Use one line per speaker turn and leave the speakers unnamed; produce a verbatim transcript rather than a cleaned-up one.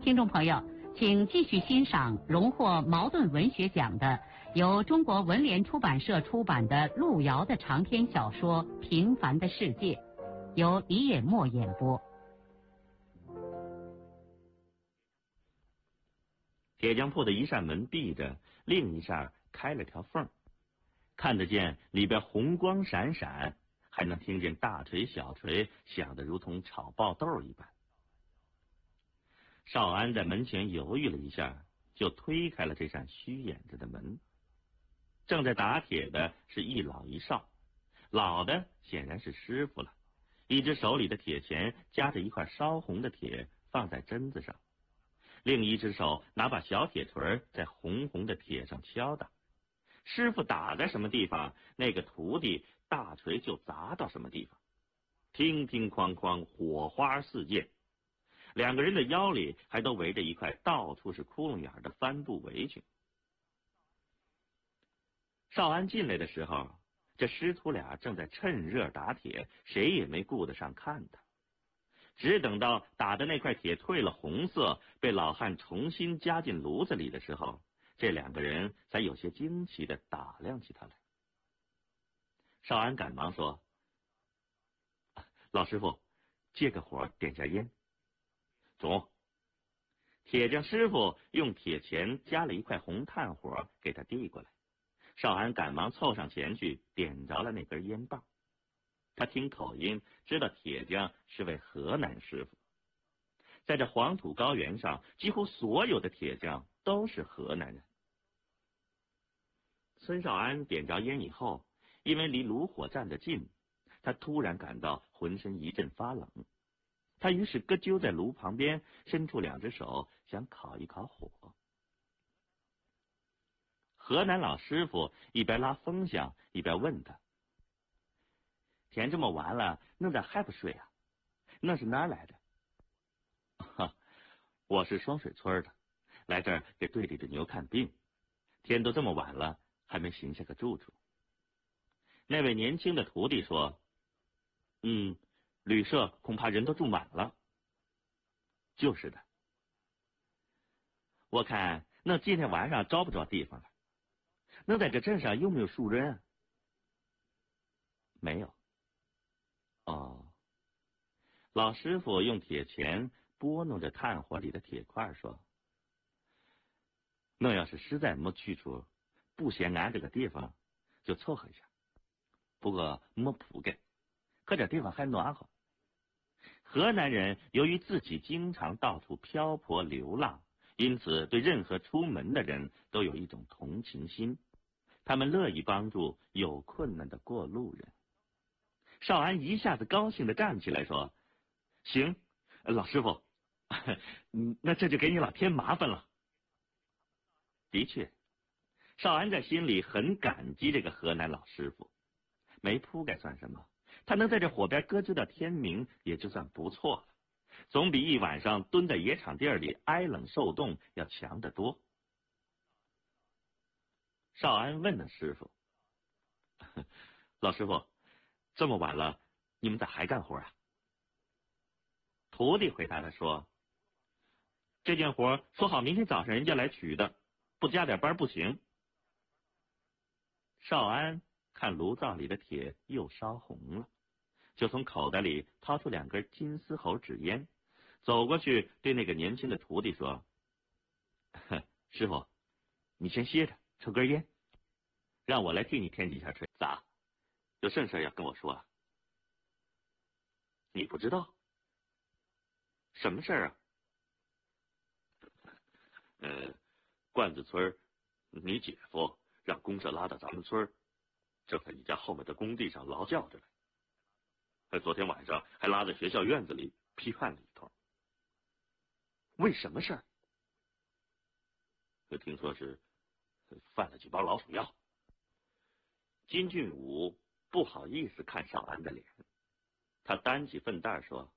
听众朋友，请继续欣赏荣获茅盾文学奖的、由中国文联出版社出版的路遥的长篇小说《平凡的世界》，由李野墨演播。
铁匠铺的一扇门闭着，另一扇开了条缝，看得见里边红光闪闪，还能听见大锤小锤响得如同炒爆豆一般。少安在门前犹豫了一下，就推开了这扇虚掩着的门。正在打铁的是一老一少，老的显然是师傅了，一只手里的铁钳夹着一块烧红的铁放在针子上，另一只手拿把小铁锤在红红的铁上敲打。师傅打在什么地方，那个徒弟大锤就砸到什么地方，乒乒哐哐，火花四溅。两个人的腰里还都围着一块到处是窟窿眼的帆布围裙。少安进来的时候，这师徒俩正在趁热打铁，谁也没顾得上看他。只等到打的那块铁褪了红色，被老汉重新加进炉子里的时候，这两个人才有些惊奇地打量起他来。少安赶忙说：“老师傅，借个火点下烟。”中。铁匠师傅用铁钳夹了一块红炭火给他递过来，少安赶忙凑上前去点着了那根烟棒。他听口音知道铁匠是位河南师傅，在这黄土高原上，几乎所有的铁匠都是河南人。孙少安点着烟以后，因为离炉火站得近，他突然感到浑身一阵发冷。他于是咯揪在炉旁边，伸出两只手想烤一烤火。河南老师傅一边拉风箱一边问他：“天这么晚了，恁咋还不睡啊？那是哪儿来的？”“哈，我是双水村的，来这儿给队里的牛看病。天都这么晚了，还没寻下个住处。”那位年轻的徒弟说：“嗯。旅社恐怕人都住满了。”“就是的。”“我看那今天晚上找不着地方了。那在这镇上有没有熟人？”“没有。”“哦。”老师傅用铁钳拨弄着炭火里的铁块说：“那要是实在没去处，不嫌俺这个地方，就凑合一下。不过没铺盖，可这地方还暖和。”河南人由于自己经常到处漂泊流浪，因此对任何出门的人都有一种同情心，他们乐意帮助有困难的过路人。少安一下子高兴地站起来说：“行，老师傅，那这就给你老添麻烦了。”的确，少安在心里很感激这个河南老师傅，没铺盖算什么，他能在这火边咯吱到天明也就算不错了，总比一晚上蹲在野场地里挨冷受冻要强得多。少安问了师傅：“老师傅，这么晚了，你们咋还干活啊？”徒弟回答他说：“这件活说好明天早上人家来取的，不加点班不行。”少安看炉灶里的铁又烧红了，就从口袋里掏出两根金丝猴纸烟，走过去对那个年轻的徒弟说：“师傅，你先歇着，抽根烟，让我来替你添几下锤。咋？有甚事要跟我说啊？”“你不知道？什么事儿啊？”“呃，罐子村你姐夫让公社拉到咱们村，正在你家后面的工地上劳教着呢。昨天晚上还拉在学校院子里批判了一通。”“为什么事儿？”“听说是犯了几包老鼠药。”金俊武不好意思看少安的脸，他担起粪袋说：“